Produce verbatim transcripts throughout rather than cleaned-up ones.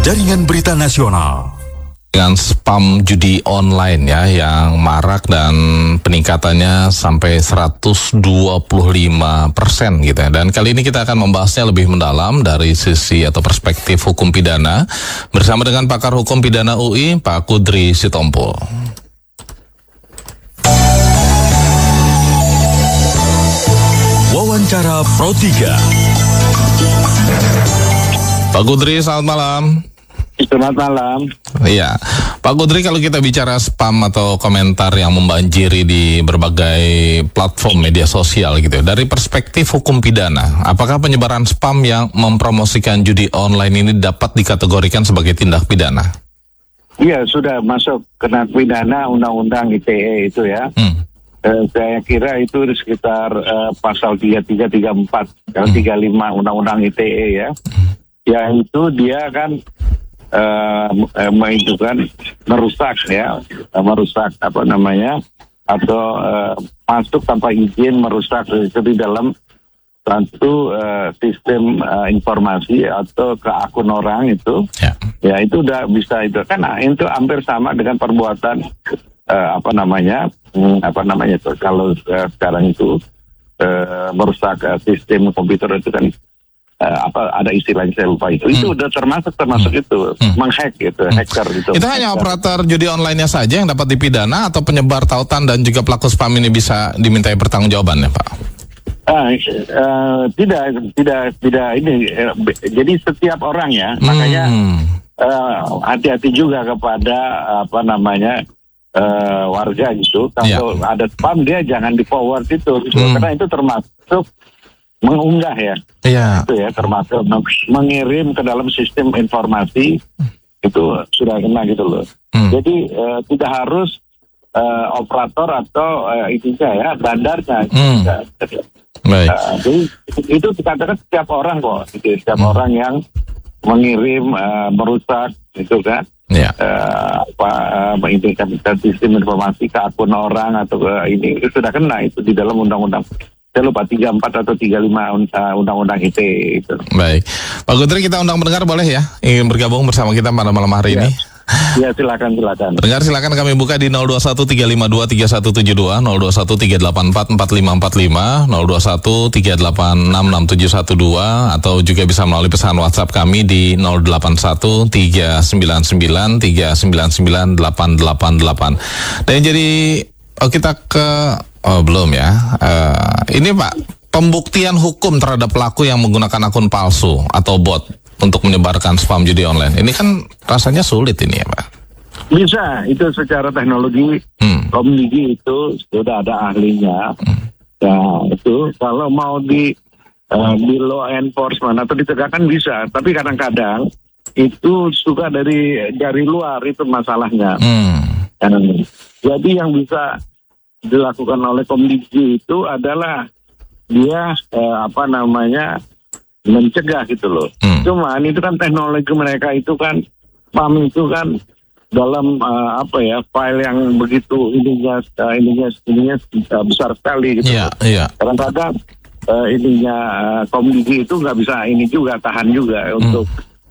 Jaringan Berita Nasional. Dengan spam judi online ya yang marak dan peningkatannya sampai seratus dua puluh lima persen gitu ya. Dan kali ini kita akan membahasnya lebih mendalam dari sisi atau perspektif hukum pidana bersama dengan pakar hukum pidana U I Pak Kudri Sitompul. Wawancara Pro tiga. Pak Kudri, selamat malam. Selamat malam. Iya, Pak Kudri, kalau kita bicara spam atau komentar yang membanjiri di berbagai platform media sosial gitu, dari perspektif hukum pidana, apakah penyebaran spam yang mempromosikan judi online ini dapat dikategorikan sebagai tindak pidana? Iya, sudah masuk kena pidana Undang-Undang I T E itu ya. Hmm. Eh, saya kira itu sekitar eh, pasal tiga puluh tiga, tiga puluh empat, hmm. tiga puluh lima Undang-Undang I T E ya. Hmm. Ya itu dia kan Uh, uh, itu kan merusak ya, uh, merusak apa namanya, atau uh, masuk tanpa izin merusak itu di dalam satu uh, sistem uh, informasi atau ke akun orang itu, ya, ya itu udah bisa itu kan, nah, itu hampir sama dengan perbuatan uh, apa namanya, hmm, apa namanya itu kalau uh, sekarang itu uh, merusak uh, sistem komputer itu kan. Uh, apa ada istilahnya saya lupa itu, hmm. itu udah termasuk termasuk hmm. itu hmm. menghack gitu, hmm. hacker gitu. Itu hanya hacker. Operator judi online-nya saja yang dapat dipidana atau penyebar tautan dan juga pelaku spam ini bisa dimintai pertanggungjawaban ya Pak? Uh, uh, tidak tidak tidak ini. Uh, jadi setiap orang ya, hmm. makanya uh, hati-hati juga kepada apa namanya uh, warga gitu. Kalau ya. ada spam dia jangan di forward itu, gitu. hmm. karena itu termasuk mengunggah ya, yeah. itu ya termasuk mengirim ke dalam sistem informasi itu sudah kena gitu loh. Hmm. Jadi uh, tidak harus uh, operator atau uh, itunya ya bandarnya. Hmm. Gitu. Baik. Uh, jadi itu dikatakan setiap orang kok, gitu. Setiap hmm. orang yang mengirim uh, merusak itu kan, yeah. uh, apa uh, mengintegrasikan sistem informasi ke akun orang atau uh, ini itu sudah kena itu di dalam undang-undang. Saya lupa tiga puluh empat atau tiga puluh lima uh, Undang-Undang I T E itu. Baik, Pak Kudri, kita undang pendengar boleh ya ingin bergabung bersama kita pada malam hari ya. ini. Ya silakan silakan. Pendengar silakan kami buka di nol dua satu tiga lima dua tiga satu tujuh dua, nol dua satu tiga delapan empat empat lima empat lima, nol dua satu tiga delapan enam enam tujuh satu dua, atau juga bisa melalui pesan WhatsApp kami di nol delapan satu tiga sembilan sembilan tiga sembilan sembilan delapan delapan delapan. Dan jadi oh, kita ke Oh belum ya. Uh, ini Pak, pembuktian hukum terhadap pelaku yang menggunakan akun palsu atau bot untuk menyebarkan spam judi online. Ini kan rasanya sulit ini ya Pak. Bisa, itu secara teknologi hmm. komunikasi itu sudah ada ahlinya. Hmm. Nah itu kalau mau di uh, di law enforcement atau ditegakkan bisa, tapi kadang-kadang itu suka dari dari luar itu masalahnya. Hmm. Dan, jadi yang bisa dilakukan oleh komdigi itu adalah dia eh, apa namanya mencegah gitu loh. Hmm. Cuman itu kan teknologi mereka itu kan spam itu kan dalam uh, apa ya file yang begitu ininya uh, ininya ininya uh, besar sekali gitu. Yeah, yeah. Kadang-kadang uh, ininya uh, komdigi itu nggak bisa ini juga tahan juga hmm. untuk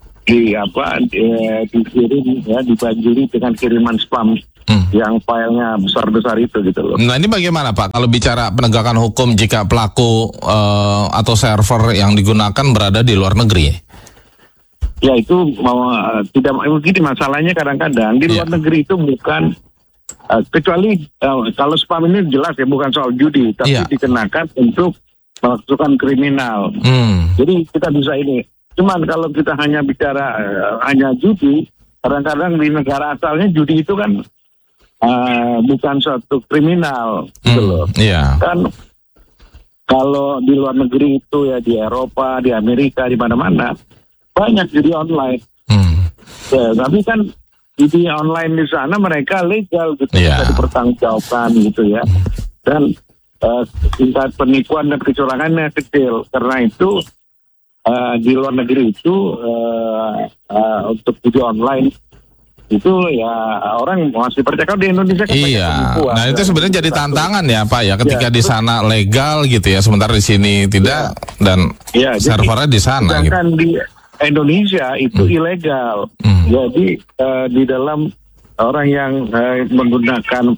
di apa di, dikirim ya dibanjiri dengan kiriman spam. Hmm. Yang filenya besar-besar itu gitu loh. Nah ini bagaimana Pak kalau bicara penegakan hukum jika pelaku uh, atau server yang digunakan berada di luar negeri? Ya itu mau uh, tidak begini masalahnya kadang-kadang di luar yeah. negeri itu bukan uh, kecuali uh, kalau spam ini jelas ya bukan soal judi tapi yeah. dikenakan untuk melakukan kriminal. Hmm. Jadi kita bisa ini. Cuman kalau kita hanya bicara uh, hanya judi, kadang-kadang di negara asalnya judi itu kan Uh, bukan suatu kriminal, gitu hmm, loh. Yeah. Kan kalau di luar negeri itu ya di Eropa, di Amerika, di mana-mana banyak judi online. Hmm. Ya, tapi kan judi online di sana mereka legal, gitu, yeah. bisa dipertanggungjawabkan, gitu ya. Dan uh, tingkat penipuan dan kecurangannya kecil. Karena itu uh, di luar negeri itu uh, uh, untuk judi online itu ya orang masih percaya. Kalau di Indonesia kan iya. Penipuan, nah itu sebenarnya jadi tantangan ya Pak ya ketika ya, di sana legal gitu ya sementara di sini tidak ya. Dan ya, servernya di sana. Sedangkan gitu. di Indonesia itu Hmm. ilegal. Hmm. Jadi uh, di dalam orang yang uh, menggunakan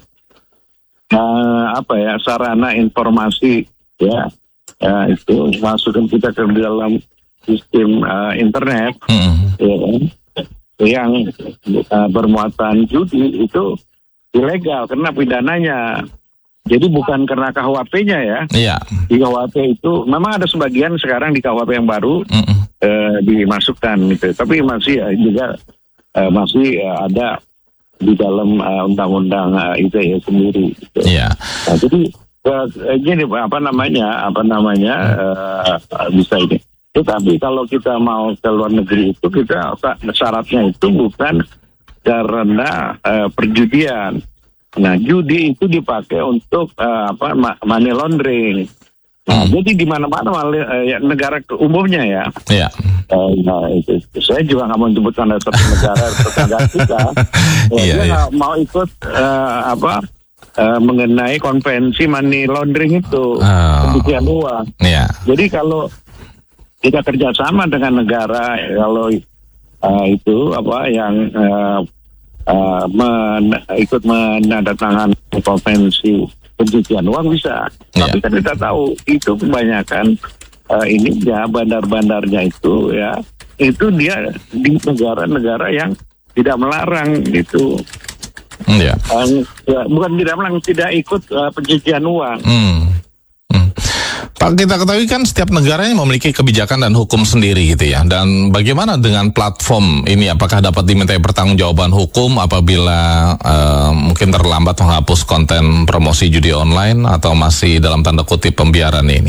uh, apa ya sarana informasi ya, ya itu masukkan kita ke dalam sistem uh, internet, Hmm. ya kan? Yang uh, bermuatan judi itu ilegal karena pidananya. Jadi bukan karena K U H P-nya ya. Iya. Di K U H P itu memang ada sebagian sekarang di K U H P yang baru Mm-mm. eh, dimasukkan gitu. Tapi masih eh, juga eh, masih eh, ada di dalam eh, undang-undang eh, I T E sendiri. Gitu. Iya. Nah, jadi eh, gini apa namanya apa namanya eh, bisa ini. Tetapi kalau kita mau ke luar negeri itu kita syaratnya itu bukan karena eh, perjudian. Nah, judi itu dipakai untuk uh, apa money laundering. Nah, Hmm. jadi di mana-mana uh, ya, negara umumnya ya. Iya. Uh, nah, itu, saya juga nggak mau menyebutkan ada satu negara tetangga kita. Ya, Iya, dia iya. nggak mau ikut uh, apa uh, mengenai konvensi money laundering itu, Oh. pencucian uang. Iya. Jadi kalau kita kerjasama dengan negara, kalau uh, itu apa yang uh, Uh, men, ikut menandatangani konvensi pencucian uang bisa, Yeah. tapi kan kita tahu itu kebanyakan uh, ini ya bandar-bandarnya itu ya itu dia di negara-negara yang tidak melarang gitu, Iya. uh, ya, bukan tidak melarang, tidak ikut uh, pencucian uang. Hmm. Hmm. Pak, kita ketahui kan setiap negaranya memiliki kebijakan dan hukum sendiri gitu ya. Dan bagaimana dengan platform ini? Apakah dapat dimintai pertanggungjawaban hukum apabila eh, mungkin terlambat menghapus konten promosi judi online atau masih dalam tanda kutip pembiaran ini?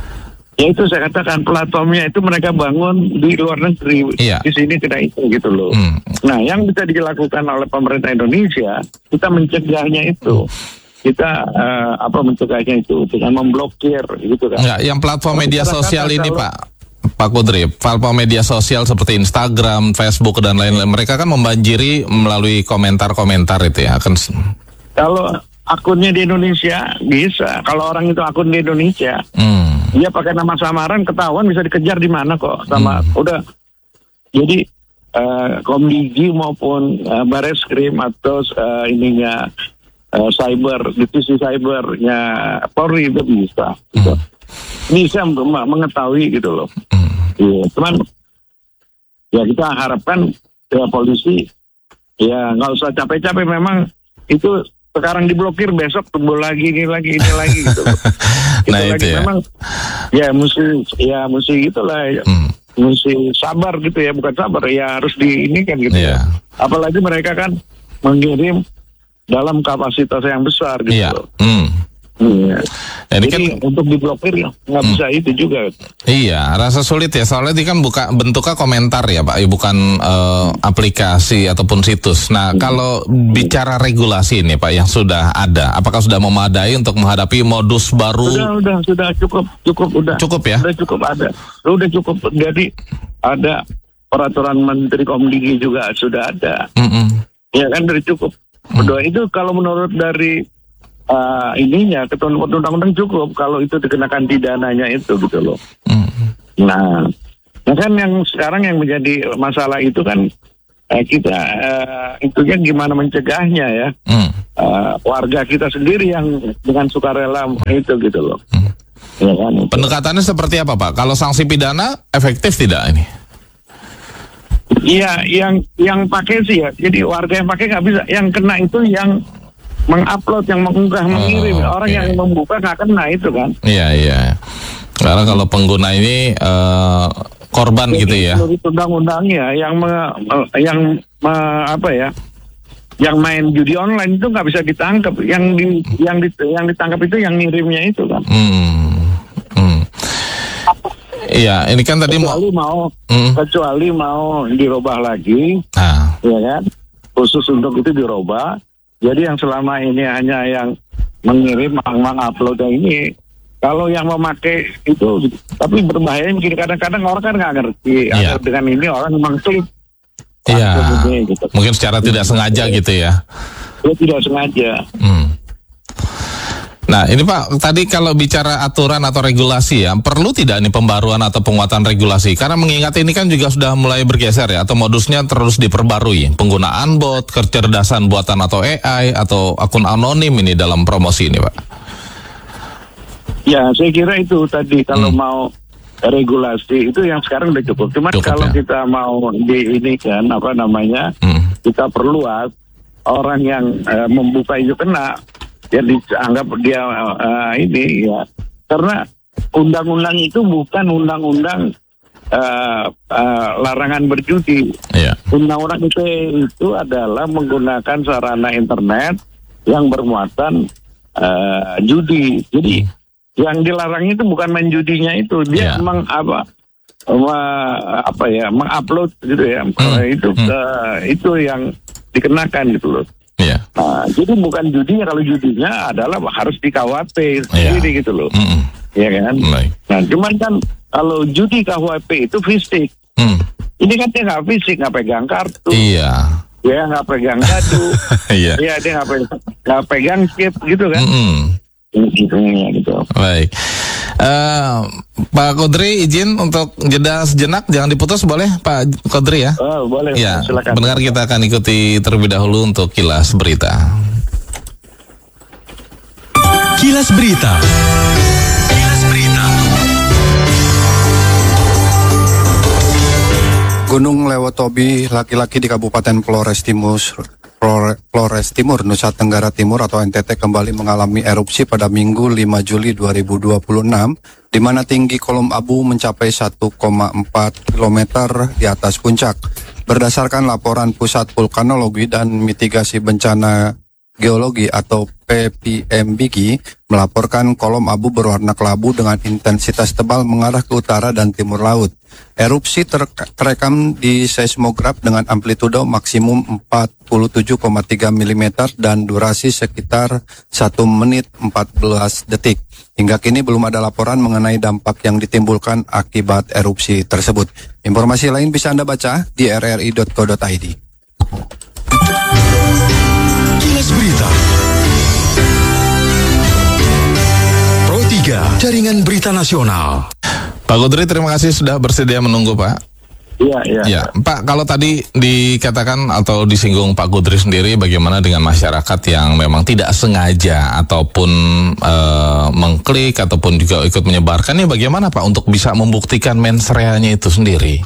Ya itu saya katakan platformnya itu mereka bangun di luar negeri, Iya. di sini tidak itu gitu loh. Hmm. Nah, yang bisa dilakukan oleh pemerintah Indonesia, kita mencegahnya itu. Kita uh, apa mencegahnya itu dengan memblokir gitu kan. Enggak, yang platform Tapi media kadang-kadang sosial ini kalau- Pak Pak Kudri, platform media sosial seperti Instagram, Facebook dan lain-lain, mereka kan membanjiri melalui komentar-komentar itu ya. Kan Kalau akunnya di Indonesia bisa, kalau orang itu akun di Indonesia, hmm. dia pakai nama samaran ketahuan bisa dikejar di mana kok sama udah. Jadi uh, Komdigi maupun uh, Bareskrim atau uh, ininya uh, cyber, divisi cybernya Polri itu bisa. Gitu. Bisa m- mengetahui gitu loh. Iya, cuman ya kita harapkan ya polisi ya nggak usah capek-capek, memang itu sekarang diblokir besok tumbuh lagi ini lagi ini lagi gitu. Nah, Itu itu lagi ya. memang ya mesti ya mesti gitulah ya. Hmm. Mesti sabar gitu ya, bukan sabar ya harus di ini kan gitu. Iya. Ya. Apalagi mereka kan mengirim dalam kapasitas yang besar gitu. Iya. loh. Hmm. Iya. Ini Jadi kan untuk diblokir ya nggak bisa itu juga. iya, rasa sulit ya. Soalnya ini kan buka bentuknya komentar ya, Pak. Ya, bukan eh, aplikasi ataupun situs. Nah, kalau bicara regulasi ini, Pak, yang sudah ada, apakah sudah memadai untuk menghadapi modus baru? Sudah, udah, sudah cukup, cukup, udah. Cukup ya? Sudah cukup ada. Sudah cukup. Jadi ada peraturan Menteri Komdigi juga sudah ada. Mm-mm. Ya kan dari cukup. Udah itu kalau menurut dari uh, ininya ketentuan undang-undang cukup kalau itu dikenakan pidananya itu gitu loh. Mm-mm. Nah, nah kan yang sekarang yang menjadi masalah itu kan eh, kita eh, itunya gimana mencegahnya ya. Mm. Uh, warga kita sendiri yang dengan sukarela itu gitu loh. Mm. Ya kan? Pendekatannya seperti apa, Pak? Kalau sanksi pidana efektif tidak ini? Iya, yang yang pakai sih ya. Jadi warga yang pakai nggak bisa. Yang kena itu yang mengupload, yang mengunggah, mengirim. Orang oke. yang membuka nggak kena itu kan. Iya, iya. Karena kalau pengguna ini eh, korban gitu ya. Menurut undang-undangnya yang me, me- yang me- apa ya? Yang main judi online itu nggak bisa ditangkap. Yang di, yang di, yang ditangkap itu yang ngirimnya itu kan. Hmm. Hmm. Iya, ini kan tadi mau. Kecuali mau Hmm. kecuali mau dirubah lagi. Nah, Ya kan, khusus untuk itu dirubah. Jadi yang selama ini hanya yang mengirim, meng-upload ini, kalau yang memakai itu, tapi berbahaya mungkin kadang-kadang orang kan nggak ngerti. Iya. Atau dengan ini orang mengklik. iya. langsung ini, gitu. Mungkin secara tidak sengaja gitu ya. Dia tidak sengaja. Hmm. Nah ini Pak, tadi kalau bicara aturan atau regulasi ya, perlu tidak nih pembaruan atau penguatan regulasi? Karena mengingat ini kan juga sudah mulai bergeser ya, atau modusnya terus diperbarui. Penggunaan bot, kecerdasan buatan atau A I, atau akun anonim ini dalam promosi ini Pak. Ya, saya kira itu tadi kalau Hmm. mau regulasi itu yang sekarang udah cukup. Cuma Cukup, kalau ya. kita mau di ini kan apa namanya, Hmm. kita perluas orang yang eh, membuka itu kena, ya dianggap dia eh, ini ya. Karena undang-undang itu bukan undang-undang eh, eh, larangan berjudi. Iya. Undang-undang I T E itu adalah menggunakan sarana internet yang bermuatan eh, judi. Jadi yang dilarang itu bukan main judinya itu, dia Ya. memang apa ma- apa ya mengupload gitu ya. Hmm. itu Hmm. eh, itu yang dikenakan gitu loh. Iya. Nah, jadi bukan judinya, kalau judinya adalah harus di K W P Iya. sendiri gitu loh. Mm-mm. Ya kan? Baik. Nah, cuman kan kalau judi K W P itu fisik. Hmm. Ini kan dia nggak fisik, nggak pegang kartu, Iya. ya nggak pegang kado, Iya. ya dia nggak pegang, nggak pegang chip gitu kan? Mm-mm. Gitu, ya, gitu. Baik. Eh, Pak Kodri izin untuk jeda sejenak, jangan diputus boleh Pak Kodri ya? Oh, boleh, Ya, silakan. benar, kita akan ikuti terlebih dahulu untuk kilas berita. Kilas Berita. Kilas Berita. Gunung Lewotobi, laki-laki di Kabupaten Flores Timur, Flores Timur, Nusa Tenggara Timur atau N T T kembali mengalami erupsi pada Minggu lima Juli dua ribu dua puluh enam, di mana tinggi kolom abu mencapai satu koma empat kilometer di atas puncak. Berdasarkan laporan Pusat Vulkanologi dan Mitigasi Bencana Geologi atau P P M B G melaporkan kolom abu berwarna kelabu dengan intensitas tebal mengarah ke utara dan timur laut. Erupsi ter- terekam di seismograf dengan amplitudo maksimum empat puluh tujuh koma tiga milimeter dan durasi sekitar satu menit empat belas detik. Hingga kini belum ada laporan mengenai dampak yang ditimbulkan akibat erupsi tersebut. Informasi lain bisa Anda baca di r r i dot co dot i d. Kilas Berita. Pro tiga, Jaringan Berita Nasional. Pak Kodri, terima kasih sudah bersedia menunggu Pak. Iya, iya. Ya, Pak, kalau tadi dikatakan atau disinggung Pak Kodri sendiri, bagaimana dengan masyarakat yang memang tidak sengaja ataupun eh, mengklik ataupun juga ikut menyebarkan, ya bagaimana Pak untuk bisa membuktikan mens reanya itu sendiri?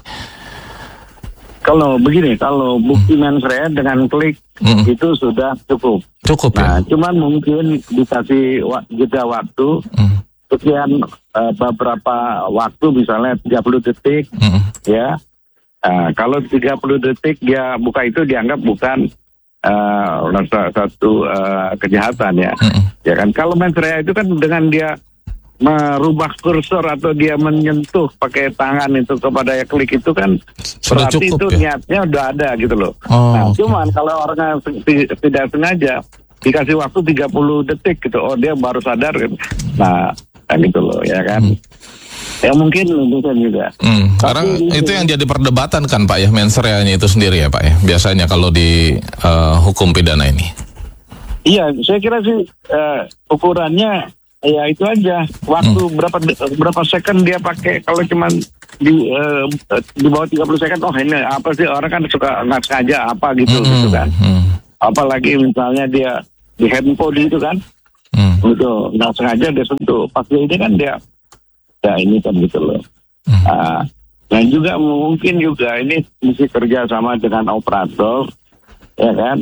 Kalau begini, kalau bukti mens rea dengan klik Hmm. itu sudah cukup. Cukup Nah, ya? cuman mungkin dikasih wa- jeda waktu Hmm. sekian eh, beberapa waktu, misalnya tiga puluh detik, Hmm. ya. Nah, kalau tiga puluh detik dia buka itu dianggap bukan eh, satu eh, kejahatan ya. Hmm. Ya kan, kalau mens rea itu kan dengan dia merubah kursor atau dia menyentuh pakai tangan itu kepada ya klik itu kan Sudah berarti cukup itu ya? niatnya udah ada gitu loh. Oh, Nah, oke. cuman kalau orang tidak sengaja dikasih waktu tiga puluh detik gitu, oh dia baru sadar gitu. Nah, kan gitu loh ya kan. Ya mungkin mungkin juga. Hmm, Tapi sekarang ini- itu yang jadi perdebatan kan Pak ya, mens reanya itu sendiri ya Pak ya, biasanya kalau di eh, hukum pidana ini. Iya, saya kira sih eh, ukurannya ya itu aja, waktu Hmm. berapa berapa second dia pakai. Kalau cuman di eh, di bawah tiga puluh second, oh ini apa sih, orang kan suka nggak sengaja apa gitu Hmm, gitu kan. hmm, Apalagi misalnya dia di handphone itu kan, hmm, gitu nggak sengaja dia sentuh. Pas dia ini kan dia, ya ini kan gitu loh. Hmm. Ah, dan juga mungkin juga ini mesti kerja sama dengan operator, ya kan.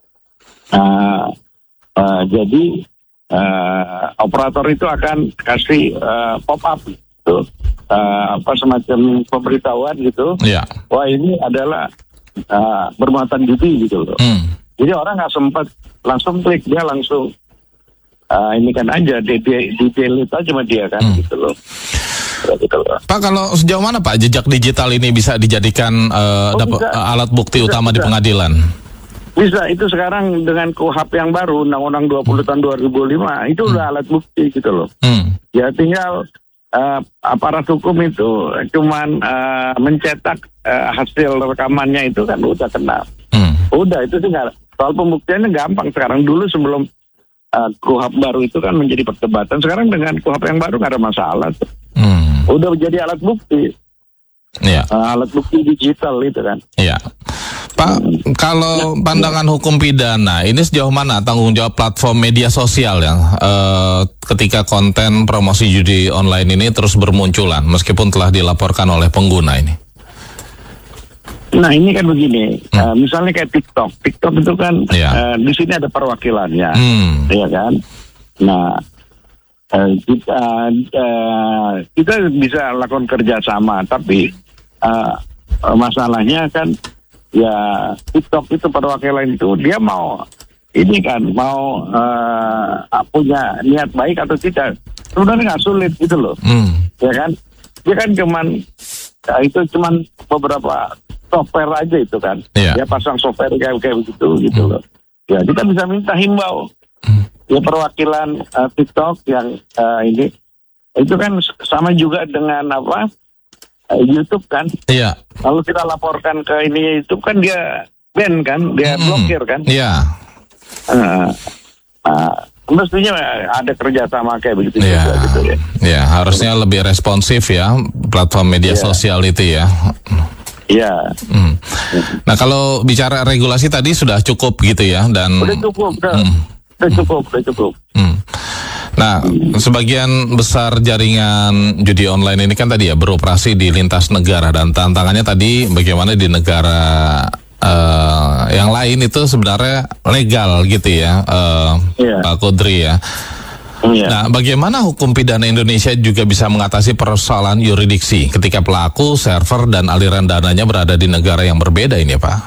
Ah, ah, jadi Uh, operator itu akan kasih uh, pop up gitu, uh, apa semacam pemberitahuan gitu. Ya. Wah ini adalah uh, bermuatan judi gitu loh. Hmm. Jadi orang nggak sempat langsung klik, dia langsung uh, ini kan aja di, di, di delete aja sama dia kan Hmm. gitu loh. Gitu loh. Pak, kalau sejauh mana Pak jejak digital ini bisa dijadikan eh, Oh, dap- bisa. eh, alat bukti Bisa, utama di bisa. pengadilan? Bisa, itu sekarang dengan K U H P yang baru, Undang-Undang dua puluh tahun dua ribu lima, itu udah alat bukti gitu loh. Hmm. Ya tinggal uh, aparat hukum itu cuman uh, mencetak uh, hasil rekamannya itu kan udah kena. Hmm. Udah itu sih nggak. Soal pembuktiannya gampang sekarang. Dulu sebelum uh, Kuhap baru itu kan menjadi perdebatan. Sekarang dengan Kuhap yang baru nggak ada masalah. Hmm. Udah menjadi alat bukti. Ya. Uh, alat bukti digital itu kan. Ya. Pak, kalau pandangan hukum pidana, ini sejauh mana tanggung jawab platform media sosial ya eh, ketika konten promosi judi online ini terus bermunculan, meskipun telah dilaporkan oleh pengguna ini? Nah ini kan begini, hmm. uh, misalnya kayak TikTok, TikTok itu kan ya. uh, di sini ada perwakilannya, hmm. ya kan. Nah uh, kita uh, kita bisa lakukan kerjasama, tapi uh, masalahnya kan ya TikTok itu perwakilan itu dia mau ini kan mau uh, punya niat baik atau tidak, sebenarnya nggak sulit gitu loh, hmm. ya kan. Dia kan cuman ya, itu cuman beberapa software aja itu kan, yeah. Dia pasang software kayak kayak begitu gitu hmm. loh. Ya kita bisa minta himbau, hmm. ya perwakilan uh, TikTok yang uh, ini itu kan sama juga dengan apa uh, YouTube kan. Iya. Yeah. Lalu kita laporkan ke ini YouTube kan dia ban kan, dia hmm. blokir kan. Iya. Yeah. Uh, uh, mestinya ada kerjasama kayak begitu yeah. juga gitu ya. Ya harusnya lebih responsif ya platform media yeah. sosial itu ya. Iya. Hmm. Nah kalau bicara regulasi tadi sudah cukup gitu ya dan. Sudah cukup, sudah, hmm. sudah cukup, sudah cukup. Hmm. Nah hmm. sebagian besar jaringan judi online ini kan tadi ya beroperasi di lintas negara dan tantangannya tadi bagaimana di negara uh, yang lain itu sebenarnya legal gitu ya, uh, yeah. Pak Kudri ya. Yeah. Nah, bagaimana hukum pidana Indonesia juga bisa mengatasi persoalan yurisdiksi ketika pelaku, server, dan aliran dananya berada di negara yang berbeda ini, Pak?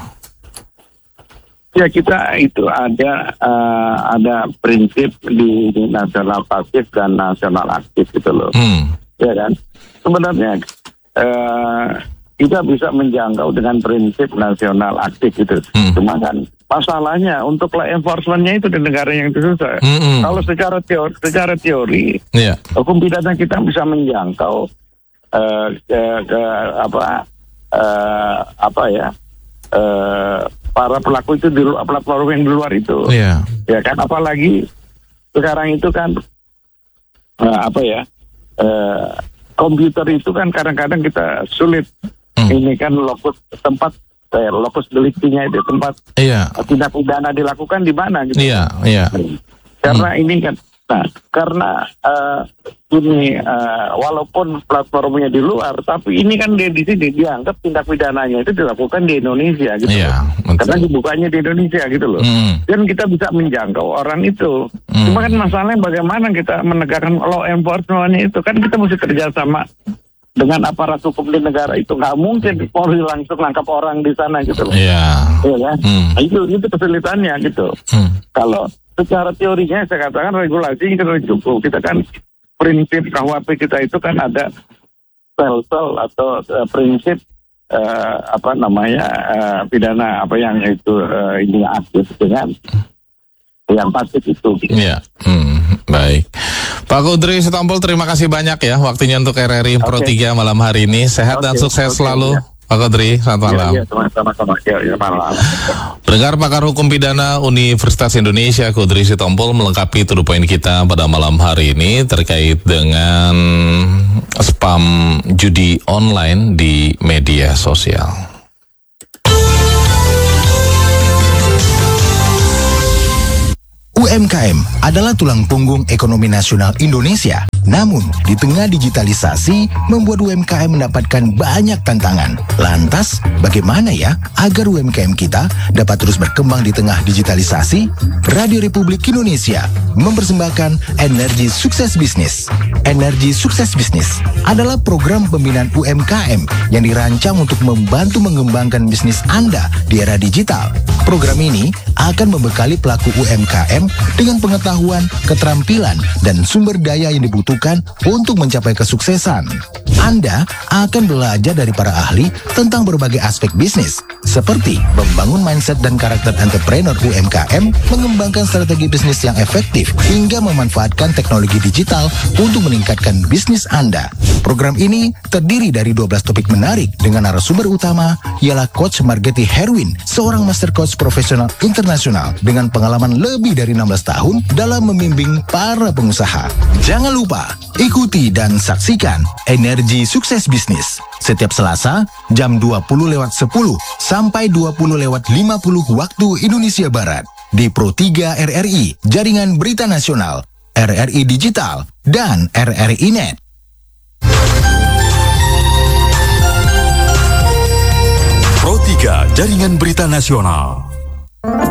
Ya, kita itu ada uh, ada prinsip di, di nasional pasif dan nasional aktif gitu loh. Hmm. Ya kan? Sebenarnya uh, kita bisa menjangkau dengan prinsip nasional aktif gitu. Hmm. Cuma kan masalahnya untuk law enforcement-nya itu di negara yang itu susah. Mm-hmm. Kalau secara teori, secara teori, yeah. hukum pidana kita bisa menjangkau uh, ke, ke apa uh, apa ya uh, para pelaku itu di luar platform yang di luar itu, yeah. ya kan. Apalagi sekarang itu kan uh, apa ya uh, komputer itu kan kadang-kadang kita sulit. Mm. Ini kan lokus tempat Eh, lokus deliktinya itu tempat iya. tindak pidana dilakukan di mana gitu. Iya, iya. Karena hmm. ini kan, nah karena uh, ini uh, walaupun platformnya di luar, tapi ini kan di, di sini dianggap tindak pidananya itu dilakukan di Indonesia gitu. Iya, karena dibukanya di Indonesia gitu loh. Hmm. Dan kita bisa menjangkau orang itu. Hmm. Cuma kan masalahnya bagaimana kita menegakkan law enforcement itu kan kita mesti kerjasama dengan aparat hukum di negara itu. Nggak mungkin Polri langsung nangkap orang di sana gitu loh. Iya. Iya kan? Hmm. Nah, itu itu kesulitannya gitu. Hmm. Kalau secara teorinya saya katakan regulasi kita cukup. Kita kan prinsip K U H P kita itu kan ada sel-sel atau uh, prinsip uh, apa namanya uh, pidana apa yang itu uh, ini aktif dengan yang pasif itu. Gitu. Iya. Hmm. Baik. Pak Kudri Sitompul, terima kasih banyak ya waktunya untuk R R I okay. Pro tiga malam hari ini. Sehat okay. dan sukses okay. selalu, ya. Pak Kudri. Selamat malam. Ya, ya, sama-sama. Ya, ya, malam. Pendengar pakar hukum pidana Universitas Indonesia Kudri Sitompul melengkapi to the point kita pada malam hari ini terkait dengan spam judi online di media sosial. U M K M adalah tulang punggung ekonomi nasional Indonesia. Namun, di tengah digitalisasi, membuat U M K M mendapatkan banyak tantangan. Lantas, bagaimana ya agar U M K M kita dapat terus berkembang di tengah digitalisasi? Radio Republik Indonesia mempersembahkan Energi Sukses Bisnis. Energi Sukses Bisnis adalah program pembinaan U M K M yang dirancang untuk membantu mengembangkan bisnis Anda di era digital. Program ini akan membekali pelaku U M K M dengan pengetahuan, keterampilan, dan sumber daya yang dibutuhkan lakukan untuk mencapai kesuksesan. Anda akan belajar dari para ahli tentang berbagai aspek bisnis, seperti membangun mindset dan karakter entrepreneur U M K M, mengembangkan strategi bisnis yang efektif, hingga memanfaatkan teknologi digital untuk meningkatkan bisnis Anda. Program ini terdiri dari dua belas topik menarik dengan narasumber utama ialah Coach Margetti Herwin, seorang master coach profesional internasional dengan pengalaman lebih dari enam belas tahun dalam membimbing para pengusaha. Jangan lupa, ikuti dan saksikan Energi Sukses Bisnis setiap Selasa jam dua puluh lewat sepuluh sampai dua puluh lewat lima puluh waktu Indonesia Barat di Pro tiga R R I, Jaringan Berita Nasional, R R I Digital, dan R R I Net. Pro tiga Jaringan Berita Nasional.